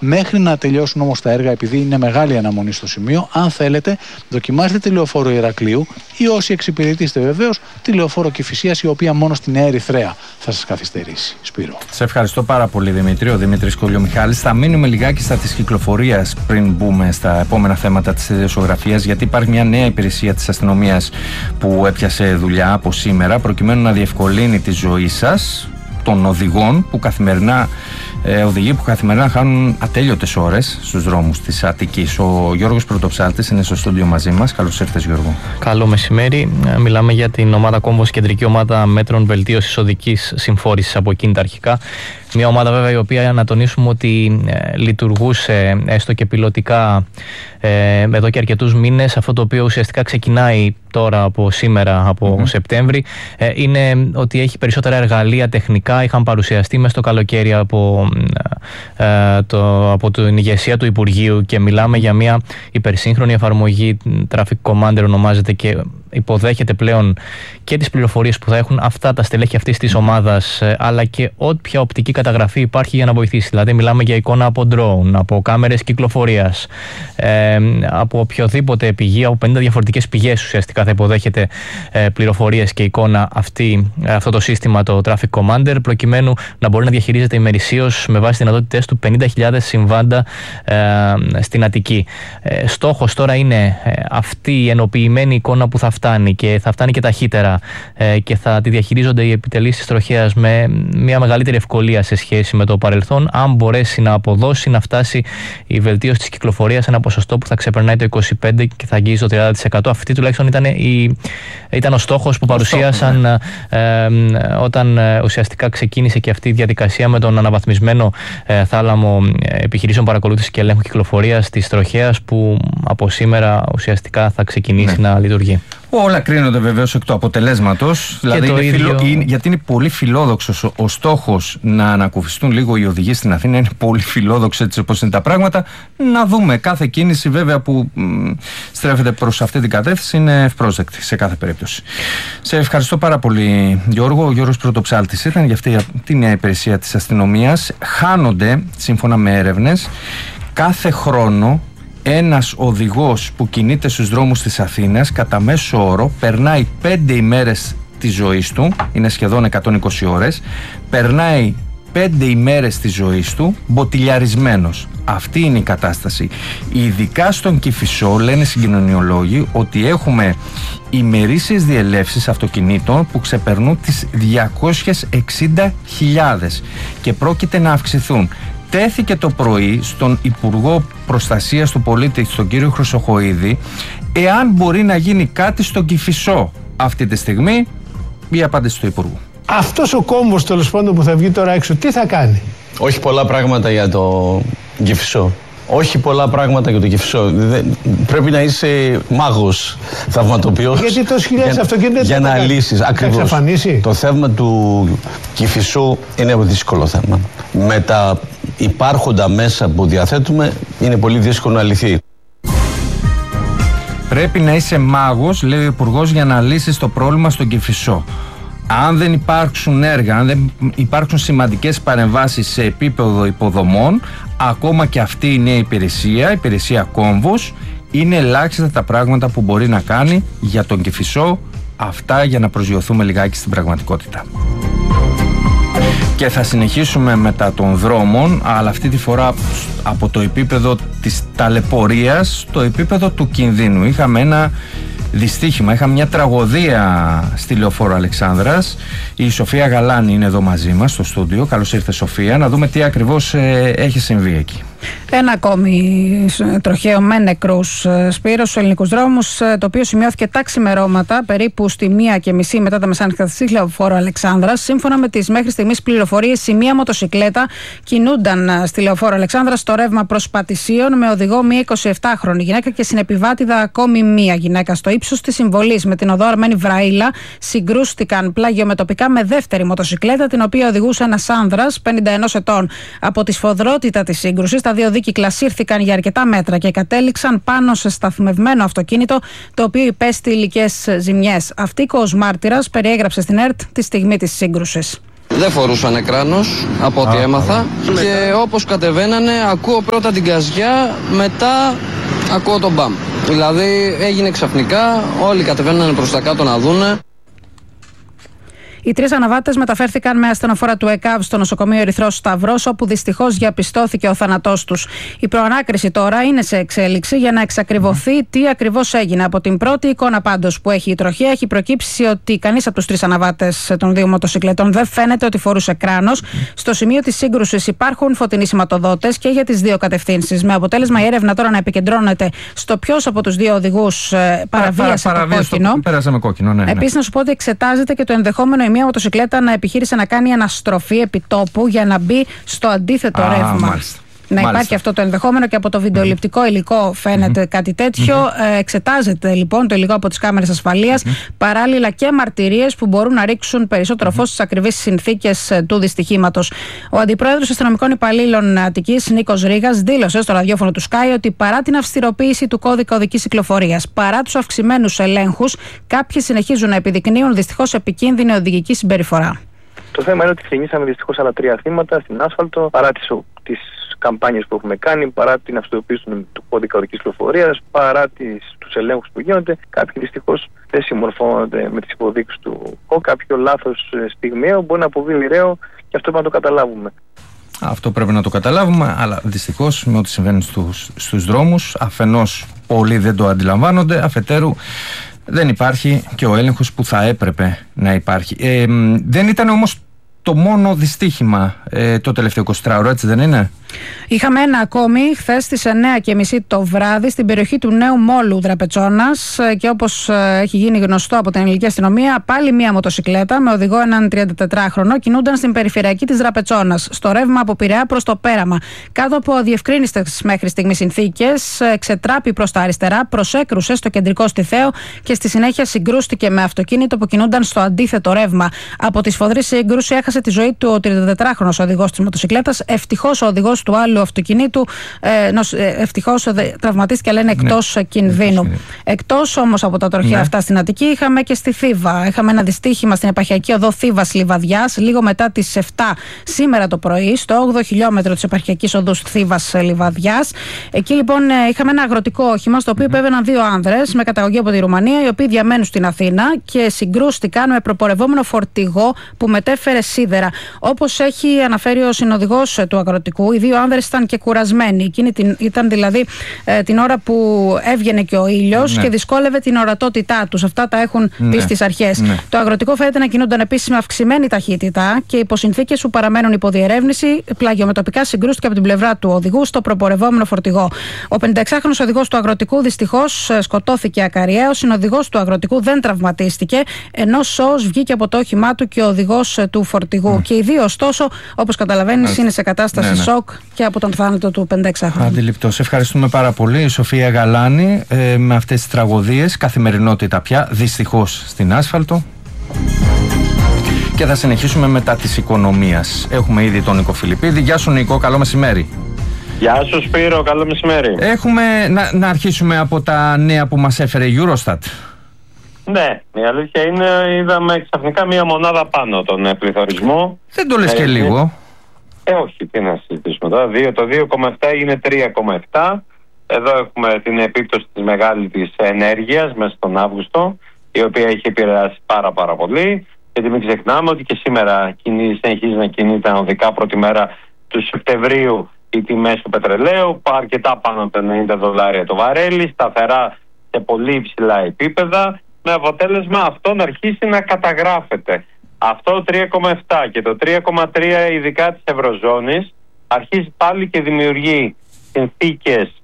Μέχρι να τελειώσουν όμως τα έργα, επειδή είναι μεγάλη αναμονή στο σημείο, αν θέλετε, δοκιμάστε τη λεωφόρο Ηρακλείου ή όσοι εξυπηρετήσετε βεβαίως τη λεωφόρο Κηφισίας, η οποία μόνο στη Νέα Ερυθρέα θα σας καθυστερήσει. Σπύρο. Σε ευχαριστώ πάρα πολύ, Δημήτρη. Ο Δημήτρης Κολιομιχάλης. Θα μείνουμε λιγάκι στα της κυκλοφορίας πριν μπούμε στα επόμενα θέματα της ιδιοσιογραφίας, γιατί υπάρχει μια νέα υπηρεσία της αστυνομίας που έπιασε δουλειά από σήμερα, προκειμένου να διευκολύνει τη ζωή σας, των οδηγών που καθημερινά χάνουν ατέλειωτες ώρες στους δρόμους της Αττικής. Ο Γιώργος Πρωτοψάλτης είναι στο στούντιο μαζί μας. Καλώς ήρθες, Γιώργο. Καλό μεσημέρι. Μιλάμε για την ομάδα Κόμβος, κεντρική ομάδα μέτρων βελτίωσης οδικής συμφόρησης από εκείνη τα αρχικά. Μια ομάδα βέβαια η οποία, να τονίσουμε, ότι λειτουργούσε έστω και πιλωτικά εδώ και αρκετούς μήνες. Αυτό το οποίο ουσιαστικά ξεκινάει τώρα από σήμερα, από Σεπτέμβρη, είναι ότι έχει περισσότερα εργαλεία τεχνικά. Είχαν παρουσιαστεί μέσα στο καλοκαίρι από την ηγεσία του Υπουργείου και μιλάμε για μια υπερσύγχρονη εφαρμογή. Traffic Commander ονομάζεται και υποδέχεται πλέον και τις πληροφορίες που θα έχουν αυτά τα στελέχη αυτής της ομάδας, αλλά και όποια οπτική καταγραφή υπάρχει για να βοηθήσει. Δηλαδή μιλάμε για εικόνα από drone, από κάμερες κυκλοφορίας, από οποιοδήποτε πηγή, από 50 διαφορετικές πηγές ουσιαστικά θα υποδέχεται πληροφορίες και εικόνα αυτό το σύστημα, το Traffic Commander, προκειμένου να μπορεί να διαχειρίζεται ημερησίως με βάση τις δυνατότητες του 50.000 συμβάντα στην Αττική. Στόχος τώρα είναι αυτή η ενοποιημένη εικόνα που θα φτάνει και θα φτάνει και ταχύτερα και θα τη διαχειρίζονται οι επιτελείς της τροχέας με μια μεγαλύτερη ευκολία σε σχέση με το παρελθόν, αν μπορέσει να αποδώσει, να φτάσει η βελτίωση της κυκλοφορίας σε ένα ποσοστό που θα ξεπερνάει το 25% και θα αγγίζει το 30%. Αυτή τουλάχιστον ήταν ο στόχος που παρουσίασαν όταν ουσιαστικά ξεκίνησε και αυτή η διαδικασία με τον αναβαθμισμένο θάλαμο επιχειρήσεων παρακολούθησης και ελέγχου κυκλοφορίας της τροχέας, που από σήμερα ουσιαστικά θα ξεκινήσει να λειτουργεί. Όλα κρίνονται βεβαίως εκ του αποτελέσματος. Δηλαδή γιατί είναι πολύ φιλόδοξος ο στόχος να ανακουφιστούν λίγο οι οδηγοί στην Αθήνα. Είναι πολύ φιλόδοξο έτσι όπως είναι τα πράγματα. Να δούμε. Κάθε κίνηση βέβαια που στρέφεται προς αυτή την κατεύθυνση είναι ευπρόσδεκτη σε κάθε περίπτωση. Σε ευχαριστώ πάρα πολύ, Γιώργο. Ο Γιώργος Πρωτοψάλτης ήταν για αυτή τη νέα υπηρεσία της αστυνομίας. Χάνονται, σύμφωνα με έρευνες, κάθε χρόνο ένας οδηγός που κινείται στους δρόμους της Αθήνας κατά μέσο όρο περνάει 5 ημέρες της ζωής του, είναι σχεδόν 120 ώρες, περνάει 5 ημέρες της ζωής του μποτιλιαρισμένος. Αυτή είναι η κατάσταση. Ειδικά στον Κηφισό λένε συγκοινωνιολόγοι ότι έχουμε ημερήσιες διελεύσεις αυτοκινήτων που ξεπερνούν τις 260.000 και πρόκειται να αυξηθούν. Τέθηκε το πρωί στον Υπουργό Προστασίας του Πολίτη, τον κύριο Χρυσοχοΐδη, εάν μπορεί να γίνει κάτι στον Κηφισό αυτή τη στιγμή. Η απάντηση του Υπουργού. Αυτός ο κόμβος, τέλος πάντων, που θα βγει τώρα έξω, τι θα κάνει? Όχι πολλά πράγματα για το Κηφισό. Όχι πολλά πράγματα για το Κηφισό. Πρέπει να είσαι μάγος, θαυματοποιός. Γιατί τόσες χιλιάδες αυτοκίνητα για να λύσεις. Ακριβώς. Το θέμα του Κηφισού είναι δύσκολο θέμα. Με τα υπάρχοντα μέσα που διαθέτουμε είναι πολύ δύσκολο να λυθεί. Πρέπει να είσαι μάγος, λέει ο Υπουργός, για να λύσεις το πρόβλημα στον Κηφισό. Αν δεν υπάρξουν έργα, αν δεν υπάρξουν σημαντικές παρεμβάσεις σε επίπεδο υποδομών, ακόμα και αυτή η νέα υπηρεσία Κόμβος, είναι ελάχιστα τα πράγματα που μπορεί να κάνει για τον Κηφισό. Αυτά για να προσγειωθούμε λιγάκι στην πραγματικότητα. Και θα συνεχίσουμε μετά των δρόμων, αλλά αυτή τη φορά από το επίπεδο της ταλαιπωρίας στο επίπεδο του κινδύνου. Είχαμε ένα δυστύχημα, είχαμε μια τραγωδία στη λεωφόρο Αλεξάνδρας. Η Σοφία Γαλάνη είναι εδώ μαζί μας στο στούντιο. Καλώς ήρθε, Σοφία. Να δούμε τι ακριβώς έχει συμβεί εκεί. Ένα ακόμη τροχαίο με νεκρούς, Σπύρο, στους ελληνικούς δρόμους, το οποίο σημειώθηκε τα ξημερώματα περίπου στη 1:30 μετά τα μεσάνυχτα στη λεωφόρο Αλεξάνδρας. Σύμφωνα με τις μέχρι στιγμής πληροφορίες, η μία μοτοσικλέτα κινούνταν στη λεωφόρο Αλεξάνδρας στο ρεύμα προς Πατησίων με οδηγό μία 27χρονη γυναίκα και συνεπιβάτηδα ακόμη μία γυναίκα. Στο ύψος της συμβολής με την οδό Αρμένη Βραΐλα συγκρούστηκαν πλάγιομετωπικά με δεύτερη μοτοσικλέτα, την οποία οδηγούσε ένας άνδρας 51 ετών. Από τη σφοδρότητα της σύγκρουσης, τα δύο δίκυκλα σύρθηκαν για αρκετά μέτρα και κατέληξαν πάνω σε σταθμευμένο αυτοκίνητο, το οποίο υπέστη υλικές ζημιές. Αυτίκος μάρτυρας περιέγραψε στην ΕΡΤ τη στιγμή της σύγκρουσης. Δεν φορούσαν κράνος από ό,τι έμαθα και όπως κατεβαίνανε ακούω πρώτα την καζιά, μετά ακούω τον μπαμ. Δηλαδή έγινε ξαφνικά, όλοι κατεβαίνανε προς τα κάτω να δούνε. Οι 3 αναβάτες μεταφέρθηκαν με ασθενοφόρα του ΕΚΑΒ στο νοσοκομείο Ερυθρός Σταυρός, όπου δυστυχώς διαπιστώθηκε ο θάνατός τους. Η προανάκριση τώρα είναι σε εξέλιξη για να εξακριβωθεί τι ακριβώς έγινε. Από την πρώτη εικόνα πάντως που έχει η τροχέα, έχει προκύψει ότι κανείς από τους 3 αναβάτες των 2 μοτοσυκλετών δεν φαίνεται ότι φορούσε κράνος. Στο σημείο της σύγκρουσης υπάρχουν φωτεινοί σηματοδότες και για τις 2 κατευθύνσεις. Με αποτέλεσμα η έρευνα τώρα να επικεντρώνεται στο ποιος από τους 2 οδηγούς παραβίασε το κόκκινο. Πέρασε με κόκκινο, ναι. Επίσης, να σου πω ότι εξετάζεται και το ενδεχόμενο μια μοτοσυκλέτα να επιχείρησε να κάνει αναστροφή επιτόπου για να μπει στο αντίθετο ρεύμα. Μάλιστα. Να υπάρχει αυτό το ενδεχόμενο και από το βιντεοληπτικό υλικό φαίνεται κάτι τέτοιο. Εξετάζεται λοιπόν το υλικό από τις κάμερες ασφαλείας, παράλληλα και μαρτυρίες που μπορούν να ρίξουν περισσότερο φως στις ακριβείς συνθήκες του δυστυχήματος. Ο Αντιπρόεδρος Αστυνομικών Υπαλλήλων Αττικής, Νίκος Ρήγας, δήλωσε στο ραδιόφωνο του Sky ότι παρά την αυστηροποίηση του κώδικα οδικής κυκλοφορίας, παρά τους αυξημένους ελέγχους, κάποιοι συνεχίζουν να επιδεικνύουν δυστυχώς επικίνδυνη οδηγική συμπεριφορά. Το θέμα είναι ότι ξεκινήσαμε δυστυχώς άλλα 3 θύματα στην άσφαλτο, παρά τις καμπάνιες που έχουμε κάνει, παρά την αυστηροποίηση του κώδικα οδικής κυκλοφορίας, παρά τους ελέγχους που γίνονται. Κάποιοι δυστυχώς δεν συμμορφώνονται με τις υποδείξεις του ΚΟΚ. Κάποιο λάθος στιγμιαίο μπορεί να αποβεί μοιραίο και αυτό πρέπει να το καταλάβουμε. Αυτό πρέπει να το καταλάβουμε, αλλά δυστυχώς με ό,τι συμβαίνει στους δρόμους, αφενός πολλοί δεν το αντιλαμβάνονται, αφετέρου δεν υπάρχει και ο έλεγχος που θα έπρεπε να υπάρχει. Δεν ήταν όμως το μόνο δυστύχημα το τελευταίο 24ωρο, έτσι δεν είναι? Είχαμε ένα ακόμη χθες στις 9:30 το βράδυ στην περιοχή του Νέου Μόλου Δραπετσόνας και όπως έχει γίνει γνωστό από την ελληνική αστυνομία, πάλι μία μοτοσυκλέτα με οδηγό έναν 34χρονο κινούνταν στην περιφερειακή της Δραπετσόνας, στο ρεύμα από Πειραιά προς το Πέραμα. Κάτω από αδιευκρίνιστες μέχρι στιγμή συνθήκες, ξετράπη προς τα αριστερά, προσέκρουσε στο κεντρικό Στιθαίο και στη συνέχεια συγκρούστηκε με αυτοκίνητο που κινούνταν στο αντίθετο ρεύμα. Από τη σφοδρή σύγκρουση έχασε τη ζωή του ο 34χρονος οδηγός της μοτοσυκλέτας. Ευτυχώς ο οδηγός του άλλου αυτοκινήτου ευτυχώς τραυματίστηκε, αλλά είναι εκτός κινδύνου. Εκτός όμως από τα τροχαία αυτά στην Αττική, είχαμε και στη Θήβα. Είχαμε ένα δυστύχημα στην επαρχιακή οδό Θήβας Λιβαδιάς, λίγο μετά τις 7 σήμερα το πρωί, στο 8ο χιλιόμετρο της επαρχιακής οδού Θήβας Λιβαδιάς. Εκεί λοιπόν είχαμε ένα αγροτικό όχημα, στο οποίο επέβαιναν 2 άνδρες με καταγωγή από τη Ρουμανία, οι οποίοι διαμένουν στην Αθήνα και συγκρούστηκαν με προπορευόμενο φορτηγό που μετέφερε σίδερα. Όπως έχει αναφέρει ο συνοδηγός του αγροτικού, οι 2 άνδρες ήταν και κουρασμένοι. Ήταν δηλαδή την ώρα που έβγαινε και ο ήλιος και δυσκόλευε την ορατότητά τους. Αυτά τα έχουν πει στις αρχές. Το αγροτικό φαίνεται να κινούνταν επίσης με αυξημένη ταχύτητα και υπό συνθήκες που παραμένουν υποδιερεύνηση, πλαγιομετωπικά συγκρούστηκε από την πλευρά του οδηγού στο προπορευόμενο φορτηγό. Ο 56χρονος οδηγός του αγροτικού δυστυχώς σκοτώθηκε ακαριέα. Ο συνοδηγός του αγροτικού δεν τραυματίστηκε, ενώ σώος βγήκε από το όχημά του και ο οδηγός του φορτηγού. Και οι 2, ωστόσο, όπως καταλαβαίνεις, είναι σε κατάσταση σοκ και από τον θάνατο του 56χρονου. Αντιληπτός. Ευχαριστούμε πάρα πολύ, η Σοφία Γαλάνη, με αυτές τις τραγωδίες, καθημερινότητα πια, δυστυχώς στην άσφαλτο. Και θα συνεχίσουμε μετά της οικονομίας. Έχουμε ήδη τον Νίκο Φιλιππίδη. Γεια σου Νίκο, καλό μεσημέρι. Γεια σου Σπύρο, καλό μεσημέρι. Έχουμε να αρχίσουμε από τα νέα που μας έφερε η Eurostat. Ναι, η αλήθεια είναι, είδαμε ξαφνικά μία μονάδα πάνω τον πληθωρισμό. Δεν το λες και λίγο. Όχι, τι να συζητήσουμε τώρα. Το 2,7 είναι 3,7. Εδώ έχουμε την επίπτωση της μεγάλης της ενέργειας μέσα στον Αύγουστο, η οποία έχει επηρεάσει πάρα πολύ. Γιατί μην ξεχνάμε ότι και σήμερα συνεχίζει να κινείται ανωδικά πρώτη μέρα του Σεπτεμβρίου οι τιμές του πετρελαίου, αρκετά πάνω από $90 το βαρέλι, σταθερά σε πολύ υψηλά επίπεδα, με αποτέλεσμα αυτό να αρχίσει να καταγράφεται. Αυτό το 3,7 και το 3,3 ειδικά της Ευρωζώνης αρχίζει πάλι και δημιουργεί συνθήκες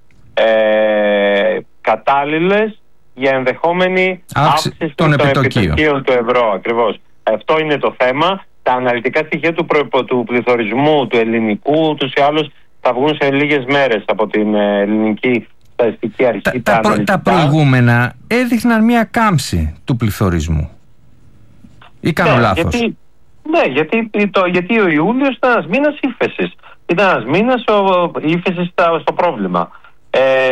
κατάλληλες για ενδεχόμενη αύξηση των επιτοκίων του ευρώ. Ακριβώς. Αυτό είναι το θέμα. Τα αναλυτικά στοιχεία του πληθωρισμού του ελληνικού ούτως ή άλλως θα βγουν σε λίγες μέρες από την ελληνική στατιστική αρχή. Τα προηγούμενα έδειχναν μια κάμψη του πληθωρισμού. Ή κάνω λάθος? Γιατί ο Ιούλιος ήταν ένας μήνας ύφεσης. Ήταν ένας μήνας ύφεσης στο πρόβλημα.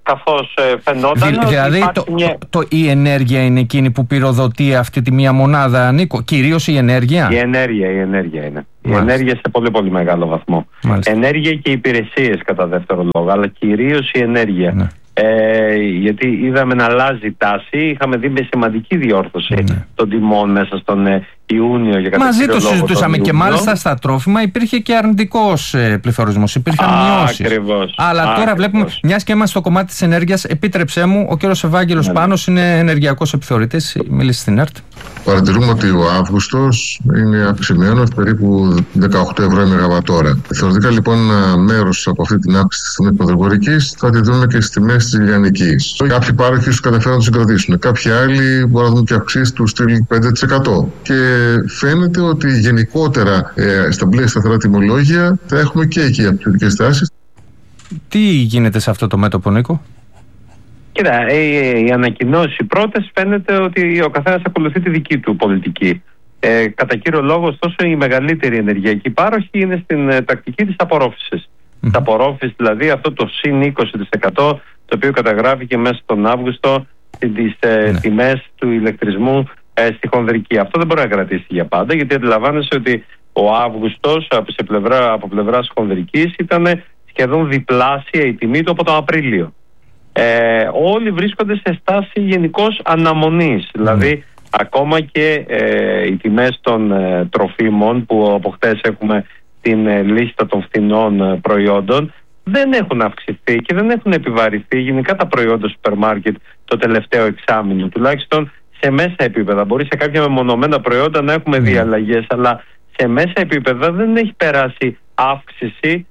καθώς φαινόταν. Δηλαδή η ενέργεια είναι εκείνη που πυροδοτεί αυτή τη μία μονάδα, Νίκο, κυρίως η ενέργεια. Η ενέργεια είναι. Μάλιστα. Η ενέργεια σε πολύ πολύ μεγάλο βαθμό. Μάλιστα. Ενέργεια και υπηρεσίες κατά δεύτερο λόγο, αλλά κυρίως η ενέργεια. Ναι. Γιατί είδαμε να αλλάζει η τάση, είχαμε δει με σημαντική διόρθωση των τιμών μέσα στον Ιούνιο. Για μαζί το συζητούσαμε και μάλιστα στα τρόφιμα υπήρχε και αρνητικός πληθωρισμός, υπήρχαν μειώσεις. Αλλά τώρα βλέπουμε, μιας και είμαστε στο κομμάτι της ενέργειας, επίτρεψέ μου, ο κύριος Ευάγγελος Πάνος είναι ενεργειακός επιθεωρητής, μίλησε στην ΕΡΤ. Παρατηρούμε ότι ο Αύγουστος είναι αυξημένος περίπου 18 ευρώ η μεγαβατόρα. Θεωρητικά λοιπόν ένα μέρος από αυτή την αύξηση της τιμής πρωτοβορικής θα τη δούμε και στις τιμές της λιανικής. Κάποιοι πάροχοι τους καταφέρουν να τους συγκρατήσουν. Κάποιοι άλλοι μπορούν να δουν και αυξήσεις του στυλ 5%. Και φαίνεται ότι γενικότερα στα πλαίσια σταθερά τιμολόγια θα έχουμε και εκεί αυξητικές τάσεις. Τι γίνεται σε αυτό το μέτωπο, Νίκο? Κοίτα, η ανακοινώση πρώτες φαίνεται ότι ο καθένας ακολουθεί τη δική του πολιτική. Κατά κύριο λόγο, ωστόσο, η μεγαλύτερη ενεργειακή πάροχη είναι στην τακτική της απορρόφησης. Της απορρόφησης, δηλαδή αυτό το συν 20% το οποίο καταγράφηκε μέσα στον Αύγουστο στις τιμές του ηλεκτρισμού στη χονδρική. Αυτό δεν μπορεί να κρατήσει για πάντα, γιατί αντιλαμβάνεσαι ότι ο Αύγουστος από πλευράς χονδρικής ήταν σχεδόν διπλάσια η τιμή του από τον Απρίλιο. Όλοι βρίσκονται σε στάση γενικώς αναμονής. Δηλαδή ακόμα και οι τιμές των τροφίμων, που από χτες έχουμε την λίστα των φθηνών προϊόντων, δεν έχουν αυξηθεί και δεν έχουν επιβαρυνθεί γενικά τα προϊόντα σούπερ μάρκετ το τελευταίο εξάμηνο, τουλάχιστον σε μέσα επίπεδα. Μπορεί σε κάποια μεμονωμένα προϊόντα να έχουμε δει αλλαγές, αλλά σε μέσα επίπεδα δεν έχει περάσει αύξηση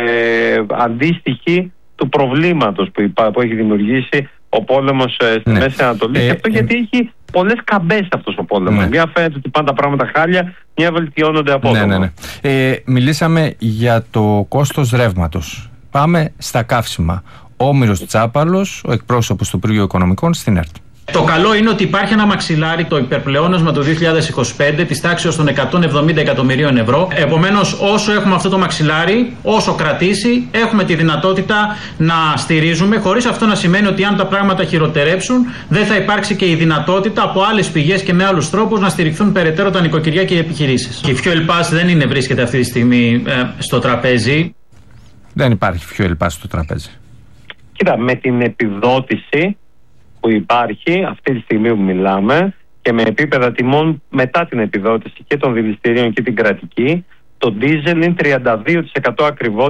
αντίστοιχη του προβλήματος που έχει δημιουργήσει ο πόλεμος στη Μέση Ανατολή. Και αυτό γιατί έχει πολλές καμπές αυτός ο πόλεμος. Μια φαίνεται ότι πάνε τα πράγματα χάλια, μια βελτιώνονται απότομα. Μιλήσαμε για το κόστος ρεύματος. Πάμε στα καύσιμα. Ο Όμηρος Τσάπαλος, ο εκπρόσωπος του Υπουργείου Οικονομικών, στην ΕΡΤ. Το καλό είναι ότι υπάρχει ένα μαξιλάρι, το υπερπλεόνασμα του 2025 της τάξης των 170 εκατομμυρίων ευρώ. Επομένως, όσο έχουμε αυτό το μαξιλάρι, όσο κρατήσει, έχουμε τη δυνατότητα να στηρίζουμε, χωρίς αυτό να σημαίνει ότι αν τα πράγματα χειροτερέψουν, δεν θα υπάρξει και η δυνατότητα από άλλες πηγές και με άλλους τρόπους να στηριχθούν περαιτέρω τα νοικοκυριά και οι επιχειρήσεις. Και η Fuel Pass δεν βρίσκεται αυτή τη στιγμή στο τραπέζι. Δεν υπάρχει Fuel Pass στο τραπέζι. Κοίτα, με την επιδότηση που υπάρχει αυτή τη στιγμή που μιλάμε και με επίπεδα τιμών μετά την επιδότηση και των δηληστηρίων και την κρατική, το ντίζελ είναι 32%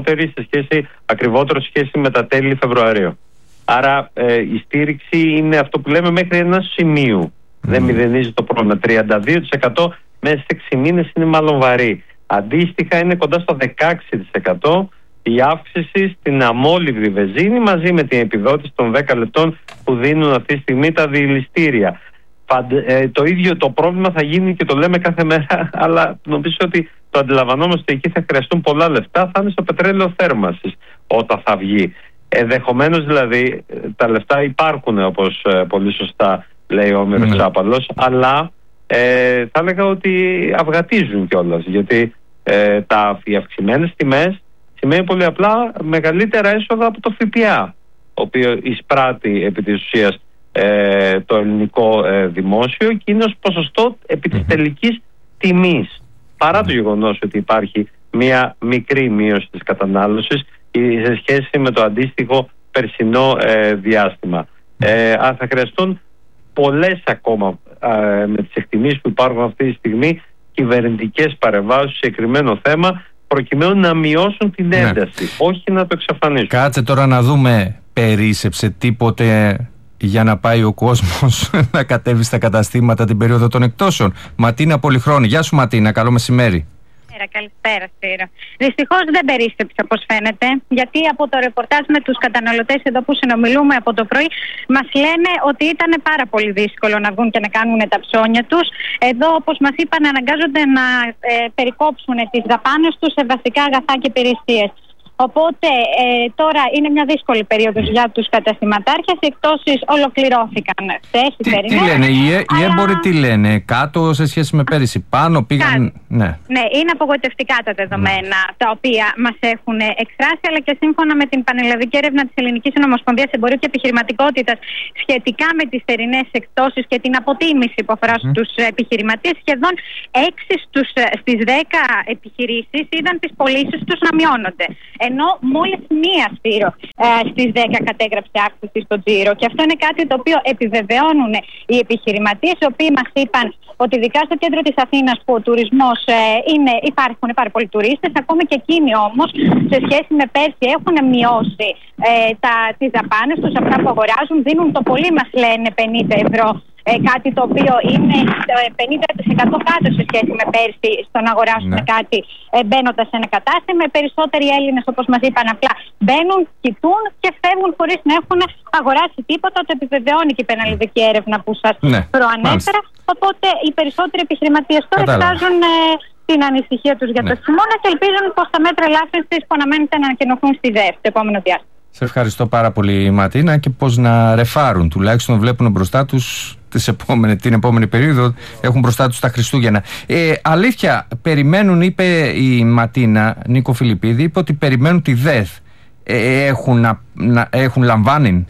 ακριβότερο σε σχέση με τα τέλη Φεβρουαρίου. Άρα η στήριξη είναι αυτό που λέμε μέχρι ένα σημείο. Δεν μηδενίζει το πρόβλημα. 32% μέσα σε 6 μήνες είναι μάλλον βαρύ. Αντίστοιχα είναι κοντά στο 16% η αύξηση στην αμόλυβδη βενζίνη μαζί με την επιδότηση των 10 λεπτών που δίνουν αυτή τη στιγμή τα δηληστήρια. Το ίδιο το πρόβλημα θα γίνει και το λέμε κάθε μέρα, αλλά νομίζω ότι το αντιλαμβανόμαστε ότι εκεί θα χρειαστούν πολλά λεφτά, θα είναι στο πετρέλαιο θέρμανσης όταν θα βγει. Ενδεχομένως δηλαδή τα λεφτά υπάρχουν, όπως πολύ σωστά λέει ο Όμηρος Τσάπαλος, αλλά θα έλεγα ότι αυγατίζουν κιόλας, γιατί οι αυξημένες τιμές σημαίνει πολύ απλά μεγαλύτερα έσοδα από το ΦΠΑ, ο οποίο εισπράττει επί της ουσίας το ελληνικό δημόσιο και είναι ως ποσοστό επί της τελικής τιμής, παρά το γεγονός ότι υπάρχει μια μικρή μείωση της κατανάλωσης σε σχέση με το αντίστοιχο περσινό διάστημα. Αν θα χρειαστούν πολλές ακόμα με τις εκτιμήσεις που υπάρχουν αυτή τη στιγμή κυβερνητικές παρεμβάσεις σε συγκεκριμένο θέμα, προκειμένου να μειώσουν την ένταση, όχι να το εξαφανίσουν. Κάτσε τώρα να δούμε, περίσσεψε τίποτε για να πάει ο κόσμος να κατέβει στα καταστήματα την περίοδο των εκτόσεων? Ματίνα Πολυχρόνη. Γεια σου Ματίνα, καλό μεσημέρι. Καλησπέρα Σπύρο. Δυστυχώς δεν περίστεψε όπως φαίνεται, γιατί από το ρεπορτάζ με τους καταναλωτές εδώ που συνομιλούμε από το πρωί μας λένε ότι ήταν πάρα πολύ δύσκολο να βγουν και να κάνουν τα ψώνια τους. Εδώ, όπως μας είπαν, αναγκάζονται να περικόψουν τις δαπάνες τους σε βασικά αγαθά και υπηρεσίες. Οπότε τώρα είναι μια δύσκολη περίοδος για τους καταστηματάρχες. Οι εκτόσεις ολοκληρώθηκαν χθες. Τι λένε, οι έμποροι τι λένε, κάτω σε σχέση με πέρυσι, πάνω πήγαν. Ναι, είναι απογοητευτικά τα δεδομένα τα οποία μας έχουν εκφράσει, αλλά και σύμφωνα με την πανελλαδική έρευνα της Ελληνικής Ομοσπονδίας Εμπορίου και Επιχειρηματικότητας σχετικά με τις θερινές εκτόσεις και την αποτίμηση που αφορά στους επιχειρηματίες, σχεδόν 6 στις 10 επιχειρήσεις είδαν τις πωλήσεις τους να μειώνονται. Ενώ μόλις μία, Σπύρο, στις 10 κατέγραψε αύξηση στο τζίρο. Και αυτό είναι κάτι το οποίο επιβεβαιώνουν οι επιχειρηματίες, οι οποίοι μας είπαν ότι ειδικά στο κέντρο της Αθήνας, που ο τουρισμός υπάρχουν πάρα πολλοί τουρίστες, ακόμη και εκείνοι όμως σε σχέση με πέρσι έχουν μειώσει τις δαπάνες τους, αυτά που αγοράζουν, δίνουν το πολύ, μας λένε, 50 ευρώ. Κάτι το οποίο είναι 50% κάτω σε σχέση με πέρσι στο να αγοράσουν κάτι μπαίνοντας σε ένα κατάστημα. Οι περισσότεροι Έλληνες, όπως μας είπαν, απλά μπαίνουν, κοιτούν και φεύγουν χωρίς να έχουν αγοράσει τίποτα. Το επιβεβαιώνει και η πεναλιδική έρευνα που σας προανέφερα. Οπότε οι περισσότεροι επιχειρηματίες τώρα εξετάζουν την ανησυχία τους για το χειμώνα και ελπίζουν πως τα μέτρα ελάφρυνσης που αναμένεται να ανακοινωθούν στη ΔΕΕ το επόμενο διάστημα. Σε ευχαριστώ πάρα πολύ, Ματίνα, και πώς να ρεφάρουν, τουλάχιστον βλέπουν μπροστά τους την επόμενη περίοδο, έχουν μπροστά τους τα Χριστούγεννα. Αλήθεια, περιμένουν, είπε η Ματίνα, Νίκο Φιλιππίδη, είπε ότι περιμένουν τη ΔΕΘ. Έχουν λαμβάνει.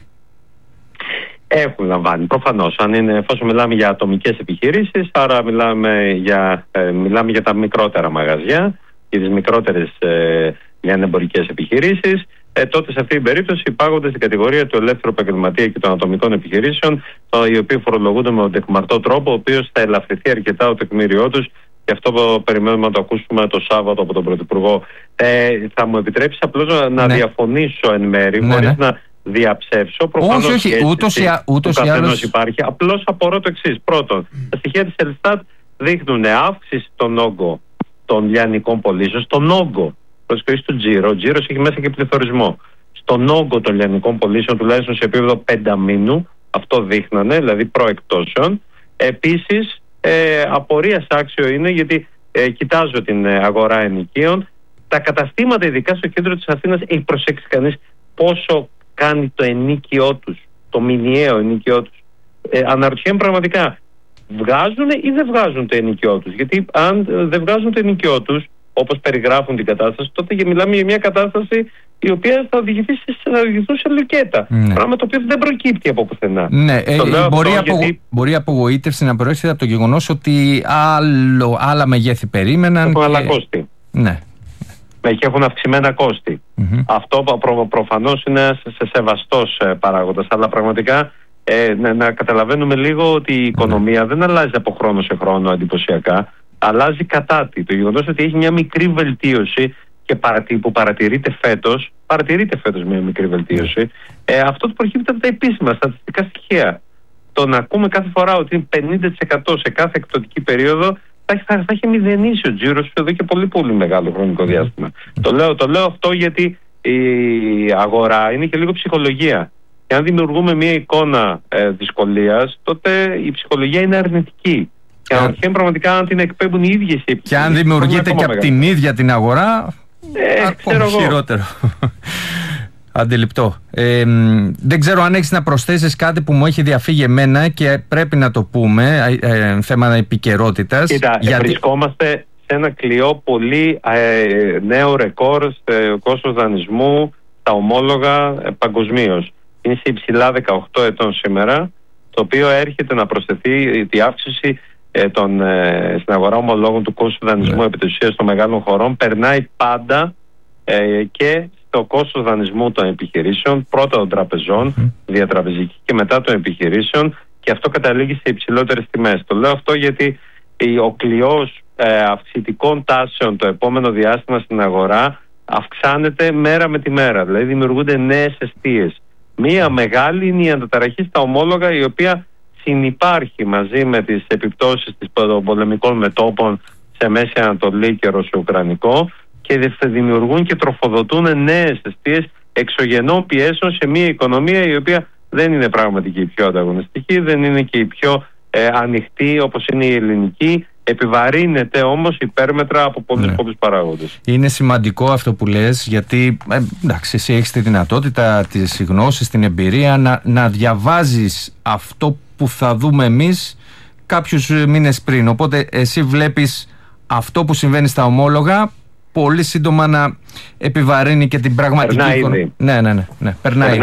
Έχουν λαμβάνει, προφανώς. Εφόσον μιλάμε για ατομικές επιχειρήσεις, άρα μιλάμε για τα μικρότερα μαγαζιά και τις μικρότερες λιανεμπορικές επιχειρήσεις. Τότε σε αυτή την περίπτωση υπάγονται στην κατηγορία του ελεύθερου επαγγελματία και των ατομικών επιχειρήσεων, οι οποίοι φορολογούνται με οντεκμαρτό τρόπο, ο οποίος θα ελαφρυνθεί αρκετά το τεκμήριό τους, και αυτό περιμένουμε να το ακούσουμε το Σάββατο από τον Πρωθυπουργό. Θα μου επιτρέψεις απλώς να διαφωνήσω εν μέρη, χωρίς να διαψεύσω. Προφανώς όχι, ούτως ή άλλως υπάρχει. Απλώς απορώ το εξής. Πρώτον, τα στοιχεία της Ελστάτ δείχνουν αύξηση στον όγκο των λιανικών πωλήσεων, στον όγκο. Του τζίρο. Ο τζίρος έχει μέσα και πληθωρισμό. Στον όγκο των λιανικών πωλήσεων, τουλάχιστον σε επίπεδο πενταμήνου, αυτό δείχνανε, δηλαδή προεκτώσεων. Επίσης, απορίας άξιο είναι, γιατί κοιτάζω την αγορά ενοικίων. Τα καταστήματα, ειδικά στο κέντρο της Αθήνας, έχει προσέξει κανείς πόσο κάνει το ενοίκιό τους, το μηνιαίο ενοίκιό τους? Αναρωτιέμαι πραγματικά, βγάζουν ή δεν βγάζουν το ενοίκιό τους? Γιατί αν δεν βγάζουν το ενοίκιό τους, όπως περιγράφουν την κατάσταση, τότε μιλάμε για μια κατάσταση η οποία θα οδηγηθούν σε λουκέτα. Πράγμα το οποίο δεν προκύπτει από πουθενά. Μπορεί η απογοήτευση να προέρχεται από το γεγονός ότι άλλα μεγέθη περίμεναν. Έχουν άλλα κόστη. Ναι. Και έχουν αυξημένα κόστη. Αυτό προφανώς είναι σε σεβαστός παράγοντας. Αλλά πραγματικά να καταλαβαίνουμε λίγο ότι η οικονομία δεν αλλάζει από χρόνο σε χρόνο εντυπωσιακά. Αλλάζει κατά τη. Το γεγονός ότι έχει μια μικρή βελτίωση και που παρατηρείται φέτος μια μικρή βελτίωση, αυτό το προκύπτει από τα επίσημα στατιστικά στοιχεία. Το να ακούμε κάθε φορά ότι είναι 50% σε κάθε εκπτωτική περίοδο θα έχει μηδενίσει ο τζίρος εδώ και πολύ πολύ μεγάλο χρονικό διάστημα. Το λέω αυτό γιατί η αγορά είναι και λίγο ψυχολογία. Και αν δημιουργούμε μια εικόνα δυσκολίας, τότε η ψυχολογία είναι αρνητική. Και αναρωτιέμαι πραγματικά αν την εκπέμπουν οι ίδιες οι επιχειρήσεις. Και αν δημιουργείται και από την ίδια την αγορά, ακόμα χειρότερο. Αντιληπτό. Δεν ξέρω αν έχεις να προσθέσεις κάτι που μου έχει διαφύγει εμένα και πρέπει να το πούμε, θέμα επικαιρότητας. Κοίτα, βρισκόμαστε σε ένα κλειό πολύ νέο ρεκόρ στο κόστος δανεισμού, τα ομόλογα παγκοσμίως. Είναι σε υψηλά 18 ετών σήμερα, το οποίο έρχεται να προσθεθεί η αύξηση στην αγορά ομολόγων του κόστου δανεισμού επί της ουσίας των μεγάλων χωρών. Περνάει πάντα και στο κόστος δανεισμού των επιχειρήσεων, πρώτα των τραπεζών, διατραπεζική, και μετά των επιχειρήσεων, και αυτό καταλήγει σε υψηλότερες τιμές. Το λέω αυτό γιατί ο κλειός αυξητικών τάσεων το επόμενο διάστημα στην αγορά αυξάνεται μέρα με τη μέρα. Δηλαδή δημιουργούνται νέες εστίες. Μία μεγάλη είναι η αναταραχή στα ομόλογα, η οποία συνυπάρχει μαζί με τις επιπτώσεις των πολεμικών μετώπων σε Μέση Ανατολή και Ρωσο-Ουκρανικό, και δημιουργούν και τροφοδοτούν νέες αιστείες εξωγενών πιέσεων σε μια οικονομία η οποία δεν είναι πράγματι και η πιο ανταγωνιστική, δεν είναι και η πιο ανοιχτή όπως είναι η ελληνική, Επιβαρύνεται όμως υπέρμετρα από πολλούς παράγοντες. Είναι σημαντικό αυτό που λες, γιατί εντάξει, εσύ έχεις τη δυνατότητα, τις γνώσεις, την εμπειρία να διαβάζεις αυτό που θα δούμε εμείς κάποιους μήνες πριν. Οπότε εσύ βλέπεις αυτό που συμβαίνει στα ομόλογα πολύ σύντομα να επιβαρύνει και την πραγματική εικόνα. Ναι.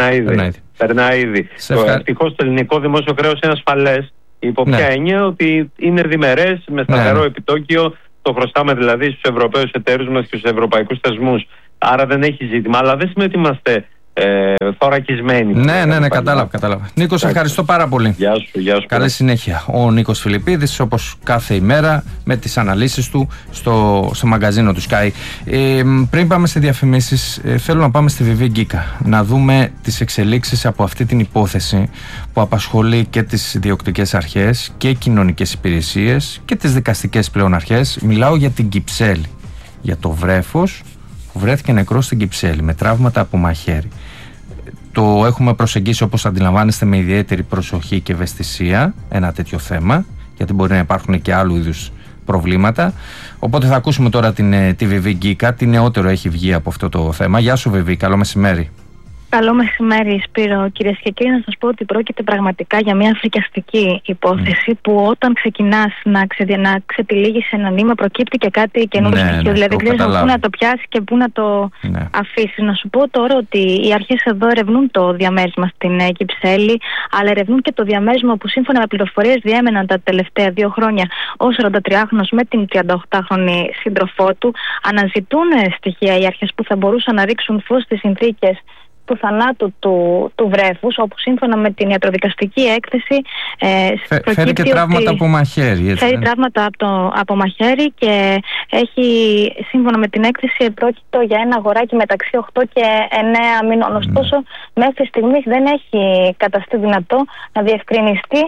Περνάει ήδη. Ευτυχώς το ελληνικό δημόσιο χρέος είναι ασφαλές. Υπό ποια έννοια? Ότι είναι διμερές, με σταθερό επιτόκιο. Το χρωστάμε δηλαδή στους Ευρωπαίους εταίρους μας και στους ευρωπαϊκούς θεσμούς. Άρα δεν έχει ζήτημα. Αλλά δεν σημαίνει ότι είμαστε θωρακισμένοι. Ναι, κατάλαβα. Νίκο, σε ευχαριστώ πάρα πολύ. Γεια σου. Καλή συνέχεια. Ο Νίκος Φιλιππίδης, όπως κάθε ημέρα, με τις αναλύσεις του στο μαγκαζίνο του Sky. Πριν πάμε σε διαφημίσεις, θέλω να πάμε στη Βιβί Γκίκα, να δούμε τις εξελίξεις από αυτή την υπόθεση που απασχολεί και τις διοκτικές αρχές και κοινωνικές υπηρεσίες και τις δικαστικές πλέον αρχές. Μιλάω για την Κυψέλη, για το βρέφος που βρέθηκε νεκρός στην Κυψέλη με τραύματα από μαχαίρι. Το έχουμε προσεγγίσει, όπως αντιλαμβάνεστε, με ιδιαίτερη προσοχή και ευαισθησία ένα τέτοιο θέμα, γιατί μπορεί να υπάρχουν και άλλου είδους προβλήματα. Οπότε θα ακούσουμε τώρα τη Βιβί Γκίκα, τι νεότερο έχει βγει από αυτό το θέμα. Γεια σου Βιβί, καλό μεσημέρι. Καλό μεσημέρι, Σπύρο. Κυρίες και κύριοι, να σας πω ότι πρόκειται πραγματικά για μια φρικιαστική υπόθεση που όταν ξεκινάς να ξετυλίγεις ένα νήμα προκύπτει και κάτι καινούριο στοιχείο. Δηλαδή δεν ξέρεις πού να το πιάσει και πού να το αφήσει. Να σου πω τώρα ότι οι αρχές εδώ ερευνούν το διαμέρισμα στην Κυψέλη, αλλά ερευνούν και το διαμέρισμα που σύμφωνα με πληροφορίες διέμεναν τα τελευταία 2 χρόνια ο 43χρονος με την 38χρονη σύντροφό του. Αναζητούν στοιχεία οι αρχές που θα μπορούσαν να ρίξουν φως στις συνθήκες του θανάτου του βρέφους, όπου σύμφωνα με την ιατροδικαστική έκθεση φέρει και τραύματα από μαχαίρι. Φέρει τραύματα από μαχαίρι και έχει, σύμφωνα με την έκθεση, πρόκειτο για ένα αγοράκι μεταξύ 8 και 9 μηνών. Ωστόσο, μέχρι στιγμής δεν έχει καταστεί δυνατό να διευκρινιστεί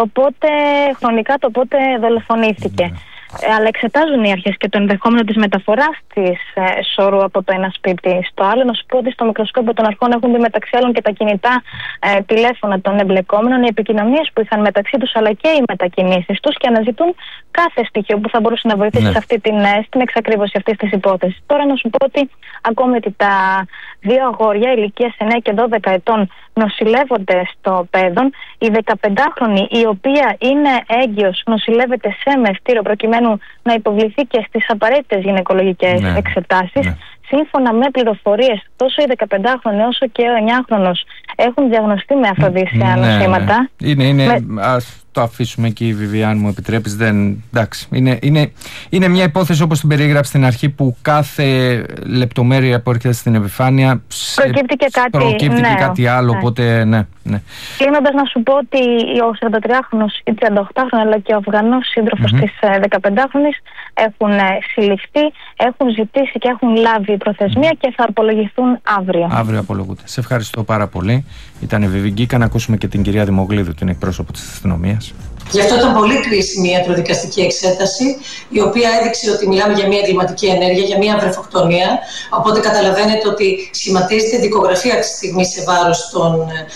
χρονικά το πότε δολοφονήθηκε. Αλλά εξετάζουν οι αρχές και το ενδεχόμενο της μεταφοράς της σωρού από το ένα σπίτι στο άλλο. Να σου πω ότι στο μικροσκόπιο των αρχών έχουν δει μεταξύ άλλων και τα κινητά τηλέφωνα των εμπλεκόμενων, οι επικοινωνίες που είχαν μεταξύ τους, αλλά και οι μετακινήσεις τους, και αναζητούν κάθε στοιχείο που θα μπορούσε να βοηθήσει στην εξακρίβωση αυτής της υπόθεσης. Τώρα να σου πω ότι ακόμη ότι τα 2 αγόρια ηλικίας 9 και 12 ετών νοσηλεύονται στο Πέδον. Η 15χρονη, η οποία είναι έγκυος, νοσηλεύεται σε μευτήριο προκειμένου να υποβληθεί και στις απαραίτητες γυναικολογικές εξετάσεις. Σύμφωνα με πληροφορίες, τόσο η 15χρονη όσο και ο 9χρονος έχουν διαγνωστεί με αφροδίσια νοσήματα. Ας το αφήσουμε εκεί, Βιβιάν, μου επιτρέπεις. Εντάξει. Είναι μια υπόθεση, όπως την περιγράψει στην αρχή, που κάθε λεπτομέρεια που έρχεται στην επιφάνεια προκύπτει και κάτι άλλο. Οπότε, Κλείνοντας, να σου πω ότι ο 43χρονος, η 38χρονη αλλά και ο Αφγανός σύντροφος της 15χρονης έχουν συλληφθεί, έχουν ζητήσει και έχουν λάβει προθεσμία και θα απολογηθούν αύριο. Αύριο απολογούνται. Σε ευχαριστώ πάρα πολύ. Ήταν η Βιβί Γκίκα. Να ακούσουμε και την κυρία Δημογλίδου, την εκπρόσωπο της αστυνομίας. Γι' αυτό ήταν πολύ κρίσιμη η ιατροδικαστική εξέταση, η οποία έδειξε ότι μιλάμε για μια εγκληματική ενέργεια, για μια βρεφοκτονία. Οπότε καταλαβαίνετε ότι σχηματίζεται δικογραφία αυτή τη στιγμή σε βάρος των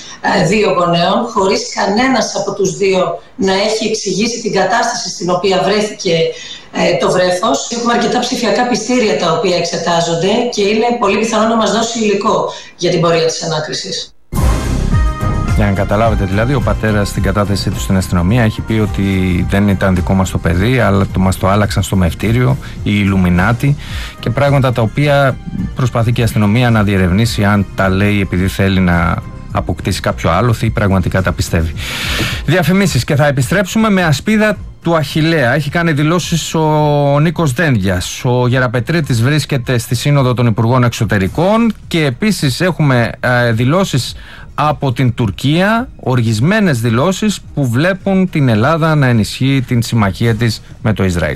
2 γονέων, χωρίς κανένας από τους 2 να έχει εξηγήσει την κατάσταση στην οποία βρέθηκε το βρέφος. Έχουμε αρκετά ψηφιακά πιστήρια τα οποία εξετάζονται και είναι πολύ πιθανό να μας δώσει υλικό για την πορεία της ανάκρισης. Για να καταλάβετε, δηλαδή, ο πατέρας στην κατάθεσή του στην αστυνομία έχει πει ότι δεν ήταν δικό μας το παιδί, αλλά μας το άλλαξαν στο μευτήριο, οι Ιλουμινάτι, και πράγματα τα οποία προσπαθεί και η αστυνομία να διερευνήσει αν τα λέει επειδή θέλει να αποκτήσει κάποιο άλοθη ή πραγματικά τα πιστεύει. Διαφημίσεις και θα επιστρέψουμε με ασπίδα του Αχιλλέα. Έχει κάνει δηλώσεις ο Νίκος Δένδιας. Ο Γεραπετρίτης βρίσκεται στη Σύνοδο των Υπουργών Εξωτερικών και επίσης έχουμε δηλώσεις από την Τουρκία, οργισμένες δηλώσεις που βλέπουν την Ελλάδα να ενισχύει την συμμαχία της με το Ισραήλ.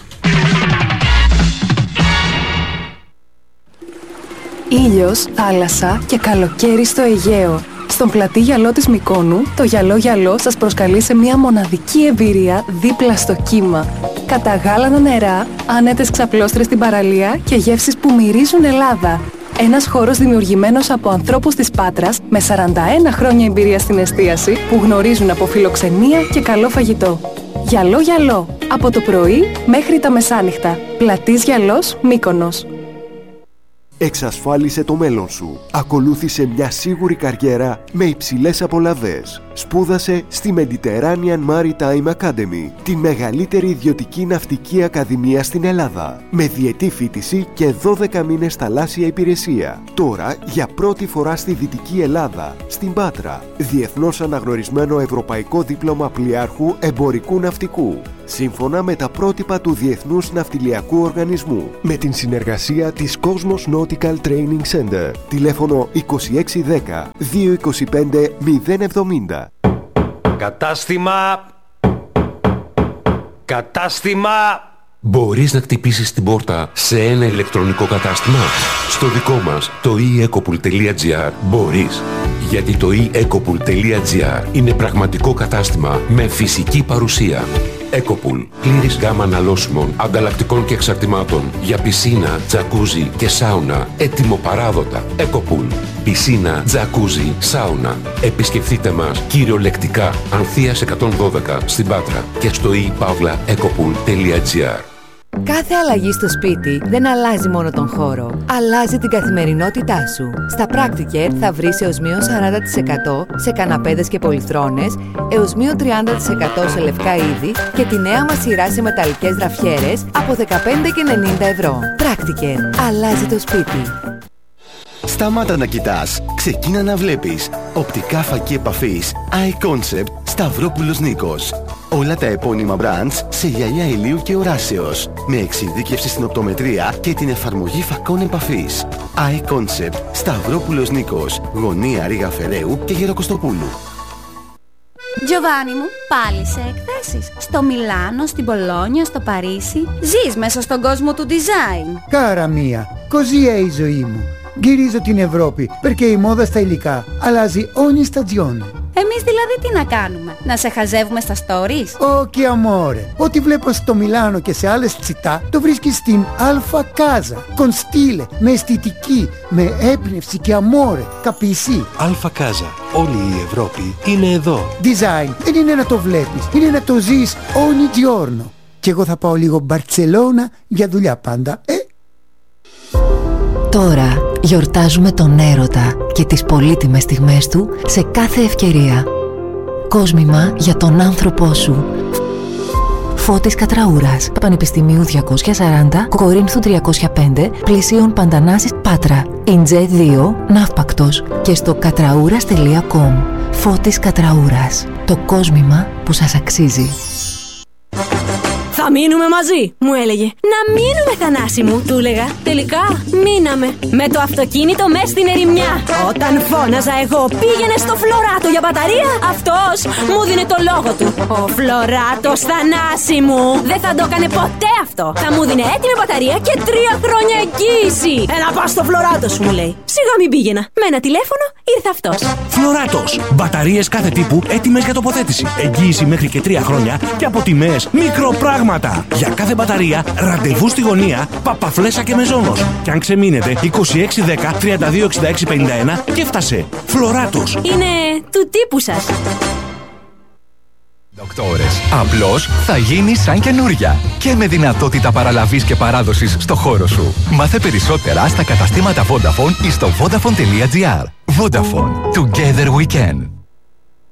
Ήλιος, θάλασσα και καλοκαίρι στο Αιγαίο. Στον πλατή γυαλό της Μυκόνου, το γυαλό σας προσκαλεί σε μια μοναδική εμπειρία δίπλα στο κύμα. Καταγάλανα νερά, άνετες ξαπλώστρες στην παραλία και γεύσεις που μυρίζουν Ελλάδα. Ένας χώρος δημιουργημένος από ανθρώπους της Πάτρας με 41 χρόνια εμπειρία στην εστίαση που γνωρίζουν από φιλοξενία και καλό φαγητό. Γυαλό γυαλό. Από το πρωί μέχρι τα μεσάνυχτα. Πλατής Γυαλός, Μύκονος. Εξασφάλισε το μέλλον σου. Ακολούθησε μια σίγουρη καριέρα με υψηλές απολαβές. Σπούδασε στη Mediterranean Maritime Academy, τη μεγαλύτερη ιδιωτική ναυτική ακαδημία στην Ελλάδα, με διετή φοιτηση και 12 μήνες θαλάσσια υπηρεσία. Τώρα, για πρώτη φορά στη Δυτική Ελλάδα, στην Πάτρα, διεθνώς αναγνωρισμένο ευρωπαϊκό δίπλωμα πλοιάρχου εμπορικού ναυτικού, σύμφωνα με τα πρότυπα του Διεθνούς Ναυτιλιακού Οργανισμού, με την συνεργασία της Cosmos Nautical Training Center. Τηλέφωνο 2610 225 070. Κατάστημα! Μπορείς να χτυπήσεις την πόρτα σε ένα ηλεκτρονικό κατάστημα? Στο δικό μας, το eEcopool.gr, μπορείς. Γιατί το eEcopool.gr είναι πραγματικό κατάστημα με φυσική παρουσία. Ecopool. Πλήρης γάμα αναλώσιμων, ανταλλακτικών και εξαρτημάτων για πισίνα, τζακούζι και σάουνα. Έτοιμο παράδοτα. Ecopool. Πισίνα, τζακούζι, σάουνα. Επισκεφτείτε μας κυριολεκτικά Ανθείας 112 στην Πάτρα και στο ePavlaEcopool.gr. Κάθε αλλαγή στο σπίτι δεν αλλάζει μόνο τον χώρο, αλλάζει την καθημερινότητά σου. Στα Practicare θα βρεις έως μείον 40% σε καναπέδες και πολυθρόνες, έως μείον 30% σε λευκά είδη και τη νέα μας σειρά σε μεταλλικές γραφιέρες από 15,90 ευρώ. Practicare. Αλλάζει το σπίτι. Σταμάτα να κοιτάς, ξεκίνα να βλέπεις. Οπτικά φακή επαφής iConcept Σταυρόπουλος Νίκος. Όλα τα επώνυμα brands σε γυαλιά ηλίου και οράσεως, με εξειδίκευση στην οπτομετρία και την εφαρμογή φακών επαφής. iConcept Σταυρόπουλος Νίκος, γωνία Ρήγα Φεραίου και Γεροκοστοπούλου. Giovanni μου, πάλι σε εκθέσεις. Στο Μιλάνο, στην Πολόνια, στο Παρίσι. Ζεις μέσα στον κόσμο του design. Κάρα μία, così è η ζωή μου. Γυρίζω την Ευρώπη, perché η μόδα στα υλικά αλλάζει ogni stagione. Εμείς δηλαδή τι να κάνουμε, να σε χαζεύουμε στα stories? Όχι αμόρε, ό,τι βλέπω στο Μιλάνο και σε άλλες τσιτά το βρίσκεις στην Alfa Casa. Con stile, με αισθητική, με έμπνευση και αμόρε, καπισί. Alfa Casa, όλη η Ευρώπη είναι εδώ. Design δεν είναι να το βλέπεις, είναι να το ζεις ogni giorno. Και εγώ θα πάω λίγο Μπαρτσελώνα για δουλειά πάντα, Τώρα γιορτάζουμε τον έρωτα και τις πολύτιμες στιγμές του σε κάθε ευκαιρία. Κόσμημα για τον άνθρωπό σου. Φώτης Κατραούρας, Πανεπιστημίου 240, Κορίνθου 305, πλησίων Παντανάσης, Πάτρα. Ιντζέ 2, Ναύπακτος και στο κατραούρας.com. Φώτης Κατραούρας, το κόσμημα που σας αξίζει. Θα μείνουμε μαζί, μου έλεγε. Να μείνουμε, Θανάση μου, του έλεγα. Τελικά μείναμε. Με το αυτοκίνητο μες στην ερημιά. Όταν φώναζα εγώ πήγαινε στο Φλωράτο για μπαταρία, αυτός μου δίνε το λόγο του. Ο Φλωράτος, Θανάση μου, δεν θα το έκανε ποτέ αυτό. Θα μου δίνε έτοιμη μπαταρία και 3 χρόνια εγγύηση. Έλα πας στο Φλωράτο σου, μου λέει. Σιγά μην πήγαινα. Με ένα τηλέφωνο ήρθε αυτός. Φλωράτος. Μπαταρίες κάθε τύπου έτοιμες για τοποθέτηση. Εγγύηση μέχρι και 3 χρόνια και από τιμές μικροπράγματα. Για κάθε μπαταρία, ραντεβού στη γωνία, Παπαφλέσσα και Μεζόνος. Και αν ξεμείνετε, 2610 326651 και φτάσε. Φλωράτος. Είναι του τύπου σας. Δοκτόρες, απλώς θα γίνει σαν καινούρια και με δυνατότητα παραλαβής και παράδοσης στο χώρο σου. Μάθε περισσότερα στα καταστήματα Vodafone ή στο Vodafone.gr. Vodafone. Together we can.